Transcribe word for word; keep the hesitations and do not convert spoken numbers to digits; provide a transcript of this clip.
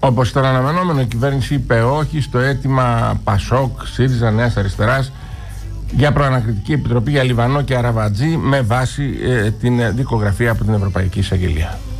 Όπως ήταν αναμενόμενο, η κυβέρνηση είπε όχι στο αίτημα Πασόκ, ΣΥΡΙΖΑ, Νέας Αριστεράς για προανακριτική επιτροπή για Λιβανό και Αραβατζή με βάση ε, την δικογραφία από την Ευρωπαϊκή Εισαγγελία.